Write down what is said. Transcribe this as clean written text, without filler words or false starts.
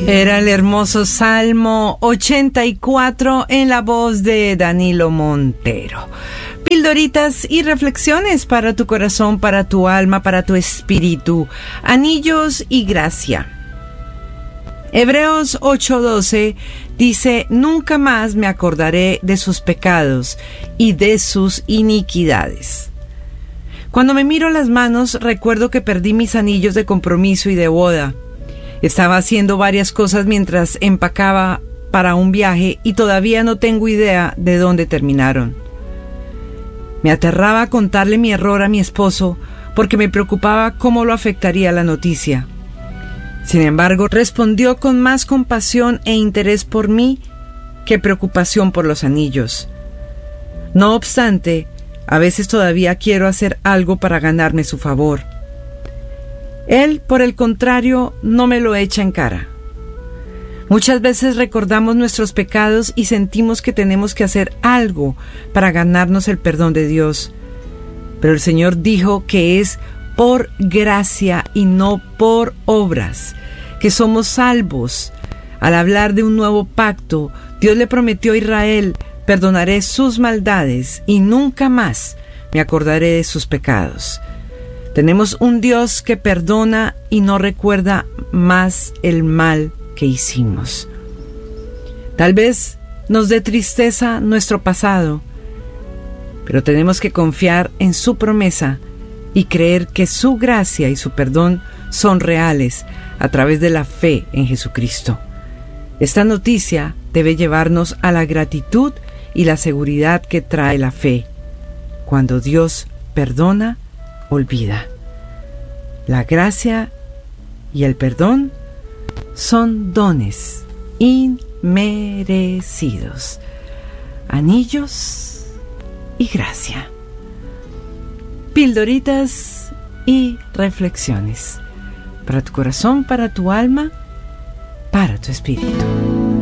Era el hermoso Salmo 84 en la voz de Danilo Montero. Pildoritas y reflexiones para tu corazón, para tu alma, para tu espíritu. Anillos y gracia. Hebreos 8:12 dice: nunca más me acordaré de sus pecados y de sus iniquidades. Cuando me miro las manos, recuerdo que perdí mis anillos de compromiso y de boda. Estaba haciendo varias cosas mientras empacaba para un viaje y todavía no tengo idea de dónde terminaron. Me aterraba contarle mi error a mi esposo porque me preocupaba cómo lo afectaría la noticia. Sin embargo, respondió con más compasión e interés por mí que preocupación por los anillos. No obstante, a veces todavía quiero hacer algo para ganarme su favor. Él, por el contrario, no me lo echa en cara. Muchas veces recordamos nuestros pecados y sentimos que tenemos que hacer algo para ganarnos el perdón de Dios. Pero el Señor dijo que es por gracia y no por obras, que somos salvos. Al hablar de un nuevo pacto, Dios le prometió a Israel: perdonaré sus maldades y nunca más me acordaré de sus pecados. Tenemos un Dios que perdona y no recuerda más el mal que hicimos. Tal vez nos dé tristeza nuestro pasado, pero tenemos que confiar en su promesa y creer que su gracia y su perdón son reales a través de la fe en Jesucristo. Esta noticia debe llevarnos a la gratitud y la seguridad que trae la fe. Cuando Dios perdona, olvida. La gracia y el perdón son dones inmerecidos. Anillos y gracia. Pildoritas y reflexiones para tu corazón, para tu alma, para tu espíritu.